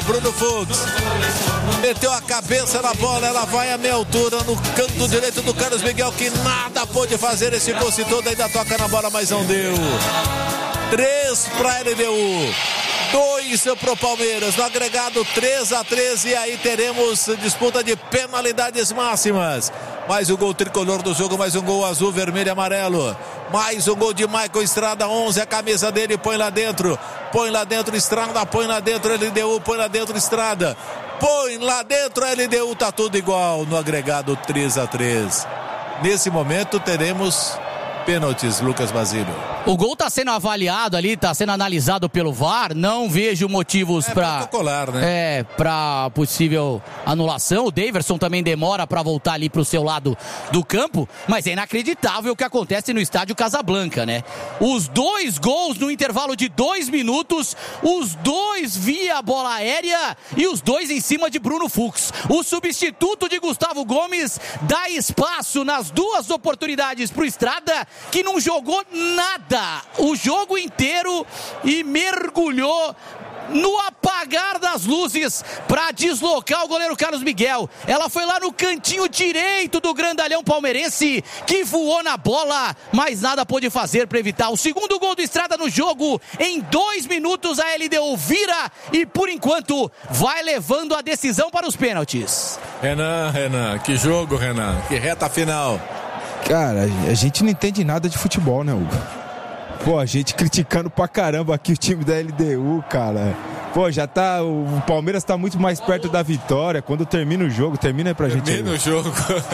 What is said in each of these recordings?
Bruno Fux. Meteu a cabeça na bola, ela vai a meia altura no canto direito do Carlos Miguel, que nada pôde fazer esse posse todo, ainda toca na bola, mas não deu. 3 para LDU, 2 para o Palmeiras, no agregado 3-3, e aí teremos disputa de penalidades máximas. Mais um gol tricolor do jogo, mais um gol azul, vermelho e amarelo. Mais um gol de Michael Estrada, 11, a camisa dele, põe lá dentro, Estrada, põe lá dentro, LDU, põe lá dentro, Estrada, põe lá dentro, LDU, tá tudo igual no agregado 3-3. Nesse momento teremos pênaltis, Lucas Basílio. O gol está sendo avaliado ali, está sendo analisado pelo VAR. Não vejo motivos para para possível anulação. O Daverson também demora para voltar ali para o seu lado do campo, mas é inacreditável o que acontece no estádio Casablanca, né? Os 2 gols no intervalo de 2 minutos, os 2 via bola aérea e os 2 em cima de Bruno Fux. O substituto de Gustavo Gomes dá espaço nas 2 oportunidades para o Estrada, que não jogou nada o jogo inteiro e mergulhou no apagar das luzes para deslocar o goleiro Carlos Miguel. Ela foi lá no cantinho direito do grandalhão palmeirense, que voou na bola, mas nada pôde fazer para evitar o segundo gol do Estrada no jogo. Em 2 minutos a LDU vira e por enquanto vai levando a decisão para os pênaltis. Renan, que jogo, Renan, que reta final. Cara, a gente não entende nada de futebol, né, Hugo? Pô, a gente criticando pra caramba aqui o time da LDU, cara. Pô, já tá. O Palmeiras tá muito mais perto da vitória. Quando termina o jogo, termina aí pra gente. Termina o jogo.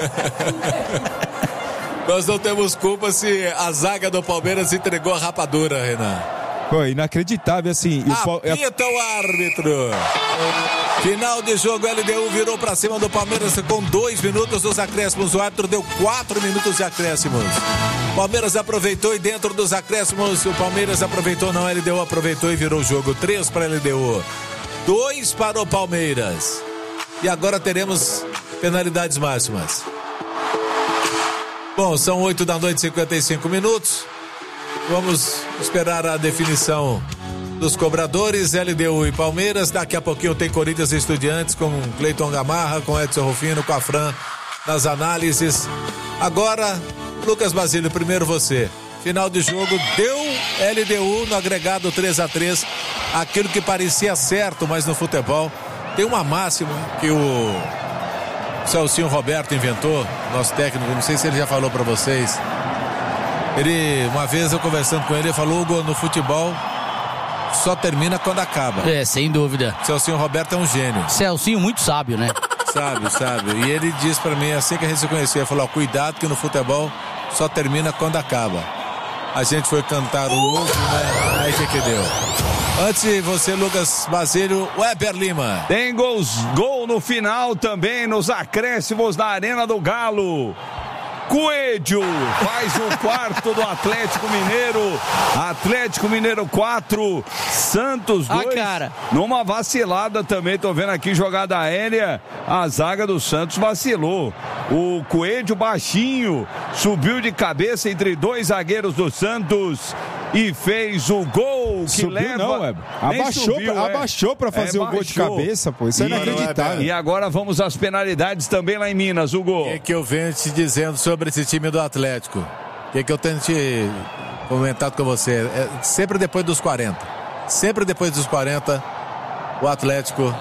Nós não temos culpa se a zaga do Palmeiras entregou a rapadura, Renan. Pô, inacreditável, assim. Apita o árbitro. Final de jogo, LDU virou pra cima do Palmeiras com 2 minutos dos acréscimos. O árbitro deu 4 minutos de acréscimos. Palmeiras aproveitou e dentro dos acréscimos o Palmeiras aproveitou, não, a LDU aproveitou e virou o jogo. 3 para a LDU, 2 para o Palmeiras. E agora teremos penalidades máximas. Bom, são 8 da noite, 55 minutos. Vamos esperar a definição dos cobradores, LDU e Palmeiras. Daqui a pouquinho tem Corinthians e Estudiantes com Cleiton Gamarra, com Edson Rufino, com a Fran nas análises. Agora, Lucas Basílio, primeiro você. Final de jogo, deu LDU no agregado 3-3. Aquilo que parecia certo, mas no futebol tem uma máxima que o Celcinho Roberto inventou, nosso técnico, não sei se ele já falou pra vocês. Ele, uma vez eu conversando com ele, ele falou: Hugo, no futebol só termina quando acaba. É, sem dúvida. Celcinho Roberto é um gênio. Celcinho muito sábio, né? Sábio. E ele disse pra mim, assim que a gente se conheceu, ele falou: cuidado que no futebol só termina quando acaba. A gente foi cantar o ovo, né? Aí que deu. Antes de você, Lucas Basílio, Weber Lima. Tem gol no final também, nos acréscimos da Arena do Galo. Coelho faz o 4 do Atlético Mineiro. Atlético Mineiro 4, Santos 2. Numa vacilada também, tô vendo aqui jogada aérea. A zaga do Santos vacilou. O Coelho baixinho subiu de cabeça entre 2 zagueiros do Santos e fez o gol que subiu, leva. Não, abaixou pra fazer o gol de cabeça, pô. Isso é inacreditável. E agora vamos às penalidades também lá em Minas, Hugo. O que eu venho te dizendo sobre esse time do Atlético? O que eu tenho te comentado com você? É sempre depois dos 40. Sempre depois dos 40, o Atlético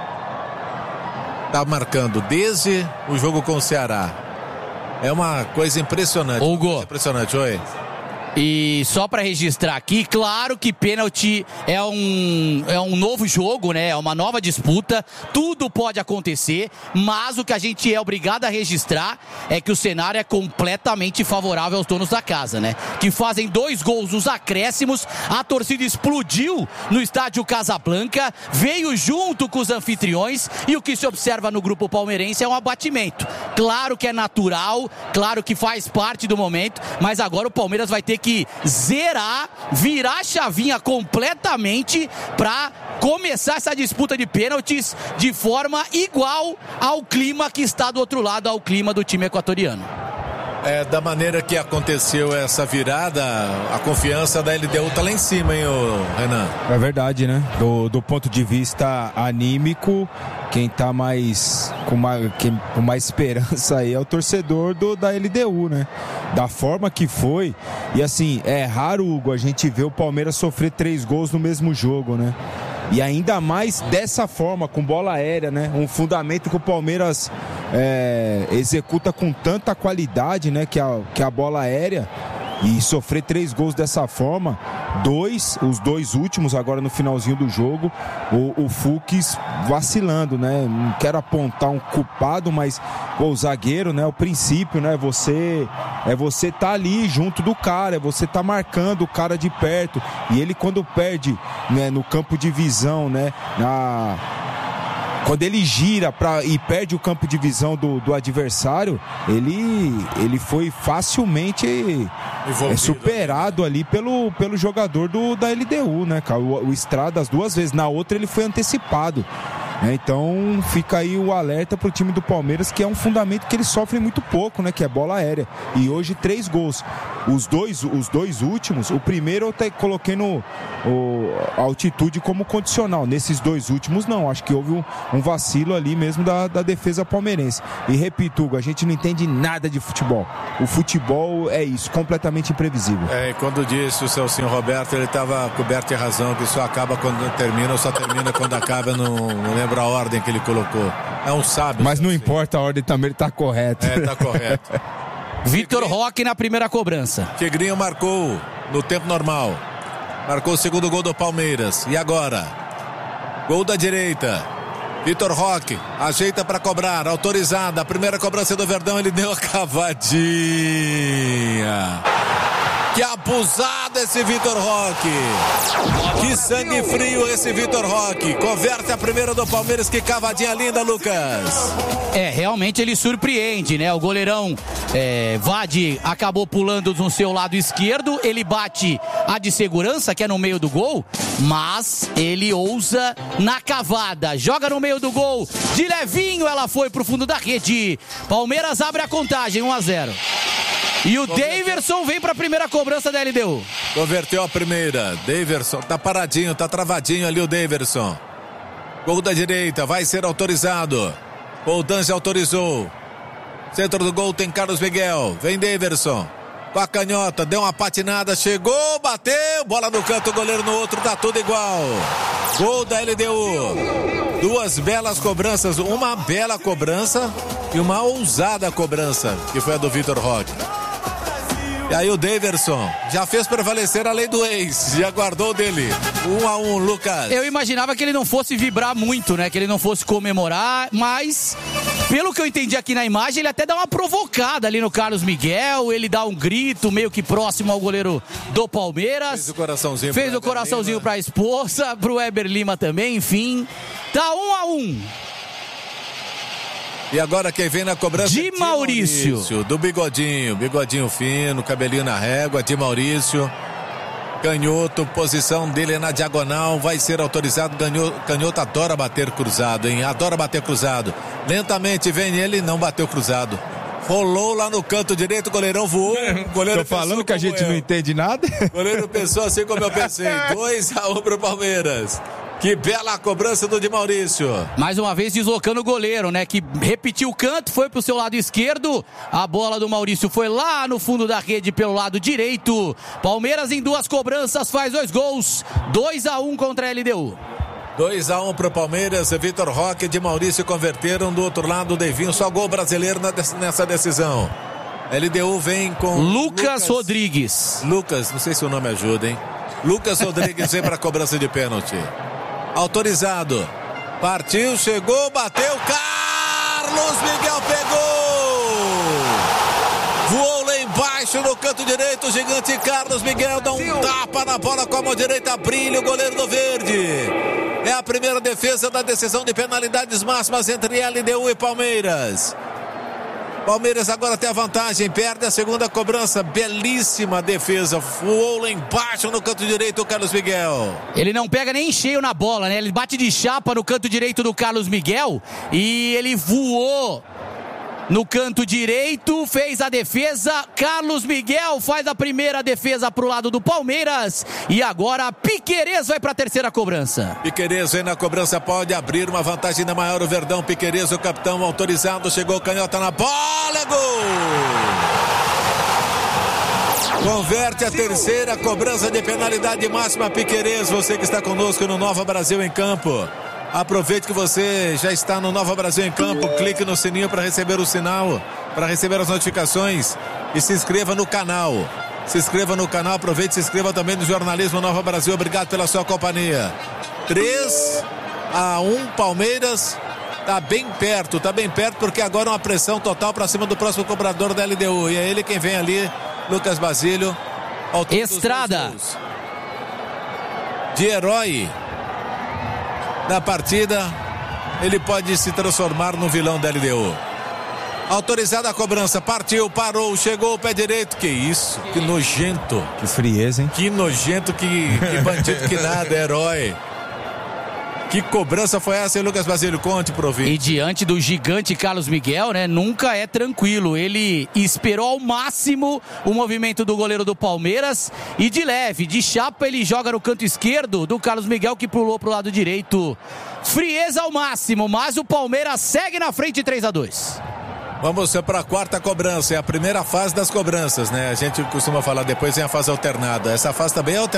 tá marcando desde o jogo com o Ceará. É uma coisa impressionante. Hugo. Impressionante, oi. E só para registrar aqui, claro que pênalti é um novo jogo, né? É uma nova disputa, tudo pode acontecer, mas o que a gente é obrigado a registrar é que o cenário é completamente favorável aos donos da casa, né? Que fazem 2 gols nos acréscimos, a torcida explodiu no estádio Casablanca, veio junto com os anfitriões e o que se observa no grupo palmeirense é um abatimento. Claro que é natural, claro que faz parte do momento, mas agora o Palmeiras vai ter que zerar, virar a chavinha completamente para começar essa disputa de pênaltis de forma igual ao clima que está do outro lado, ao clima do time equatoriano. Da maneira que aconteceu essa virada, a confiança da LDU tá lá em cima, hein, Renan? É verdade, né? Do ponto de vista anímico, quem tá com mais esperança aí é o torcedor da LDU, né? Da forma que foi. E assim, é raro, Hugo, a gente ver o Palmeiras sofrer 3 gols no mesmo jogo, né? E ainda mais dessa forma, com bola aérea, né? Um fundamento que o Palmeiras executa com tanta qualidade, né? Que a bola aérea. E sofrer 3 gols dessa forma, os 2 últimos agora no finalzinho do jogo, o Fux vacilando, né? Não quero apontar um culpado, mas o zagueiro, né? O princípio, né? Você tá ali junto do cara, você tá marcando o cara de perto. E ele, quando perde, né, no campo de visão, né? Quando ele gira e perde o campo de visão do adversário, ele foi facilmente superado ali pelo jogador da LDU, né, cara? O Estrada, as 2 vezes. Na outra ele foi antecipado. Então fica aí o alerta pro time do Palmeiras, que é um fundamento que eles sofrem muito pouco, né? Que é bola aérea. E hoje 3 gols. Os dois últimos, o primeiro eu até coloquei a altitude como condicional. Nesses 2 últimos não, acho que houve um vacilo ali mesmo da defesa palmeirense. E repito, Hugo, a gente não entende nada de futebol. O futebol é isso, completamente imprevisível. E quando disse o Celcinho Roberto, ele estava coberto de razão, que só acaba quando termina, ou só termina quando acaba, não lembro a ordem que ele colocou. É um sábio. Mas não importa a ordem também, ele tá correto. Tá correto. Vitor Roque na primeira cobrança. Tigrinho marcou no tempo normal. Marcou o segundo gol do Palmeiras. E agora? Gol da direita. Vitor Roque ajeita para cobrar. Autorizada. A primeira cobrança do Verdão. Ele deu a cavadinha. Que abusado esse Vitor Roque. Que sangue frio esse Vitor Roque. Converte a primeira do Palmeiras. Que cavadinha linda, Lucas. Realmente ele surpreende, né? O goleirão Vade acabou pulando no seu lado esquerdo. Ele bate a de segurança, que é no meio do gol. Mas ele ousa na cavada. Joga no meio do gol. De levinho ela foi pro fundo da rede. Palmeiras abre a contagem, 1-0. E o Daverson vem para a primeira cobrança da LDU. Converteu a primeira. Daverson tá paradinho, tá travadinho ali o Daverson. Gol da direita, vai ser autorizado. O Dange autorizou. Centro do gol tem Carlos Miguel. Vem Daverson. Com a canhota, deu uma patinada, chegou, bateu. Bola no canto, goleiro no outro, tá tudo igual. Gol da LDU. 2 belas cobranças, uma bela cobrança e uma ousada cobrança, que foi a do Vitor Roque. E aí o Daverson já fez prevalecer a lei do ex, já guardou dele. 1-1, Lucas. Eu imaginava que ele não fosse vibrar muito, né? Que ele não fosse comemorar, mas pelo que eu entendi aqui na imagem, ele até dá uma provocada ali no Carlos Miguel, ele dá um grito meio que próximo ao goleiro do Palmeiras. Fez o coraçãozinho. Fez o coraçãozinho pra esposa, pro Weber Lima também, enfim. Tá 1-1. E agora quem vem na cobrança de Maurício. Do bigodinho fino, cabelinho na régua, de Maurício. Canhoto, posição dele é na diagonal, vai ser autorizado. Canhoto adora bater cruzado, hein? Adora bater cruzado. Lentamente vem ele, não bateu cruzado. Rolou lá no canto direito, o goleirão voou. Tô falando que a gente não entende nada. O goleiro pensou assim como eu pensei. 2-1 pro Palmeiras. Que bela cobrança do de Maurício. Mais uma vez deslocando o goleiro, né? Que repetiu o canto, foi pro seu lado esquerdo. A bola do Maurício foi lá no fundo da rede pelo lado direito. Palmeiras em 2 cobranças faz 2 gols. 2-1 contra a LDU. 2-1 pro Palmeiras. Vitor Roque e de Maurício converteram. Do outro lado o Devinho. Só gol brasileiro nessa decisão. LDU vem com Lucas Rodrigues. Lucas, não sei se o nome ajuda, hein? Lucas Rodrigues vem pra cobrança de pênalti. Autorizado. Partiu, chegou, bateu. Carlos Miguel pegou. Voou lá embaixo no canto direito. O gigante Carlos Miguel dá um tapa na bola com a mão direita. Brilha o goleiro do Verde. É a primeira defesa da decisão de penalidades máximas entre LDU e Palmeiras. Palmeiras agora tem a vantagem, perde a segunda cobrança, belíssima defesa, voou lá embaixo no canto direito o Carlos Miguel. Ele não pega nem cheio na bola, né? Ele bate de chapa no canto direito do Carlos Miguel e ele voou no canto direito, fez a defesa. Carlos Miguel faz a primeira defesa pro lado do Palmeiras. E agora Piquerez vai pra terceira cobrança. Piquerez vem na cobrança, pode abrir uma vantagem ainda maior. O Verdão, Piquerez, o capitão autorizado. Chegou canhota na bola, é gol! Converte a terceira cobrança de penalidade máxima. Piquerez, você que está conosco no Nova Brasil em Campo. Aproveite que você já está no Nova Brasil em Campo, clique no sininho para receber o sinal, para receber as notificações e se inscreva no canal. Se inscreva no canal, aproveite e se inscreva também no Jornalismo Nova Brasil. Obrigado pela sua companhia. 3-1 Palmeiras, tá bem perto porque agora uma pressão total para cima do próximo cobrador da LDU. E é ele quem vem ali, Lucas Basílio. Estrada. De herói na partida, ele pode se transformar no vilão da LDU. Autorizada a cobrança, partiu, parou, chegou o pé direito. Que isso, que nojento. Que frieza, hein? Que nojento, que bandido que nada, herói. Que cobrança foi essa, hein, Lucas Basílio? Conte pro ouvinte. E diante do gigante Carlos Miguel, né, nunca é tranquilo. Ele esperou ao máximo o movimento do goleiro do Palmeiras e de leve, de chapa, ele joga no canto esquerdo do Carlos Miguel, que pulou pro lado direito. Frieza ao máximo, mas o Palmeiras segue na frente 3-2. Vamos para a quarta cobrança, é a primeira fase das cobranças, né? A gente costuma falar depois em a fase alternada. Essa fase também é alternada.